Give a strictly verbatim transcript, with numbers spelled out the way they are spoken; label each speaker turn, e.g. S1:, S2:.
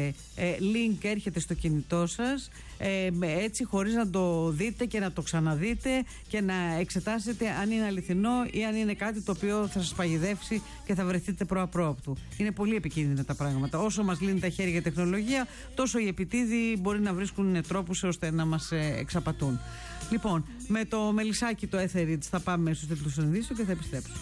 S1: ε, link έρχεται στο κινητό σας, ε, έτσι χωρίς να το δείτε και να το ξαναδείτε και να εξετάσετε αν είναι αληθινό ή αν είναι κάτι το οποίο θα σας παγιδεύσει και θα βρεθείτε προαπρόοπτου. Είναι πολύ επικίνδυνα τα πράγματα. Όσο μας λύνει τα χέρια η τεχνολογία, τόσο οι επιτίδιοι μπορεί να βρίσκουν τρόπους ώστε να μας ε, εξαπατούν. Λοιπόν, με το Μελισσάκι το Etheridge θα πάμε στους τίτλους των ειδήσεων και θα επιστρέψουμε.